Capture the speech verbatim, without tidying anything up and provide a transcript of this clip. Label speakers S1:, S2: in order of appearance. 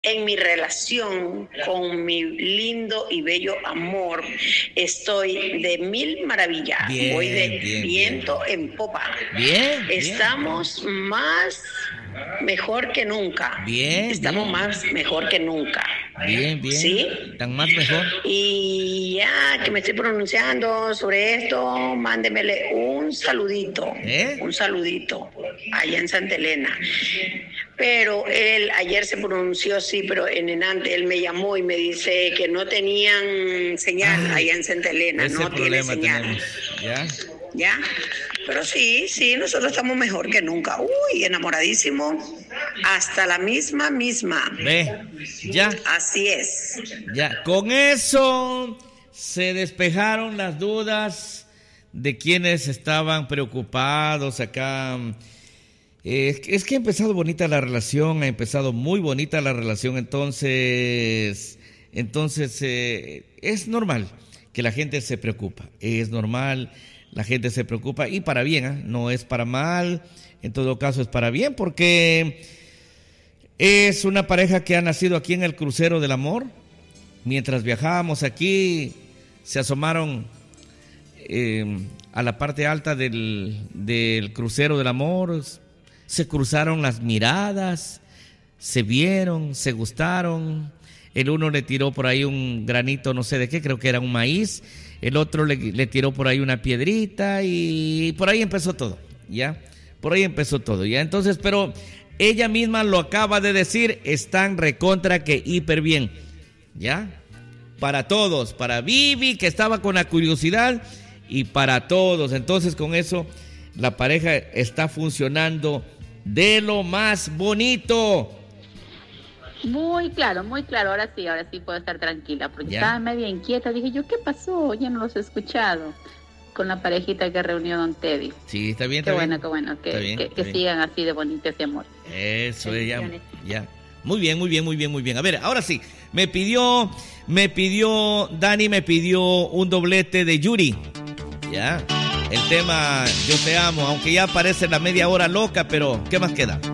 S1: En mi relación con mi lindo y bello amor, estoy de mil maravillas.
S2: Bien,
S1: Voy de
S2: bien,
S1: viento en popa.
S2: Bien, bien.
S1: Estamos más mejor que nunca.
S2: Bien,
S1: Estamos
S2: bien.
S1: más mejor que nunca.
S2: Bien, bien.
S1: ¿Sí?
S2: ¿Tan más mejor?
S1: Y ya que me estoy pronunciando sobre esto, mándemele un saludito.
S2: ¿Eh?
S1: Un saludito allá en Santa Elena. Pero él ayer se pronunció, sí, pero en enante él me llamó y me dice que no tenían señal
S2: Ay,
S1: allá en Santa Elena,
S2: ese
S1: no tiene
S2: problema
S1: señal.
S2: tenemos. ¿Ya?
S1: ¿Ya? Pero sí, sí, nosotros estamos mejor que nunca. Uy, enamoradísimo. Hasta la misma, misma.
S2: Ve, ya.
S1: Así es.
S2: Ya, con eso se despejaron las dudas de quienes estaban preocupados acá. Eh, es que ha empezado bonita la relación, ha empezado muy bonita la relación, entonces, entonces eh, es normal que la gente se preocupa, es normal, la gente se preocupa y para bien, ¿eh? No es para mal, en todo caso es para bien porque es una pareja que ha nacido aquí en el crucero del amor. Mientras viajábamos aquí, se asomaron eh, a la parte alta del, del crucero del amor, se cruzaron las miradas, se vieron, se gustaron. El uno le tiró por ahí un granito, no sé de qué, creo que era un maíz. El otro le, le tiró por ahí una piedrita y por ahí empezó todo, ¿ya? Por ahí empezó todo, ¿ya? Entonces, pero ella misma lo acaba de decir, están recontra que hiper bien, ¿ya? Para todos, para Vivi, que estaba con la curiosidad, y para todos. Entonces, con eso, la pareja está funcionando de lo más bonito.
S3: Muy claro, muy claro. Ahora sí, ahora sí puedo estar tranquila, porque
S2: ¿Ya?
S3: estaba media inquieta. Dije yo, ¿qué pasó? Ya no los he escuchado con la parejita que reunió Don Teddy.
S2: Sí, está bien,
S3: Qué
S2: está
S3: bueno,
S2: bien.
S3: qué bueno, que,
S2: Está bien,
S3: que,
S2: está
S3: que
S2: bien.
S3: sigan así de bonito ese amor.
S2: Eso es, ya, ya. Muy bien, muy bien, muy bien, muy bien. A ver, ahora sí, me pidió, me pidió, Dani me pidió un doblete de Yuri. Ya, el tema Yo Te Amo, aunque ya parece la media hora loca, pero ¿qué más queda?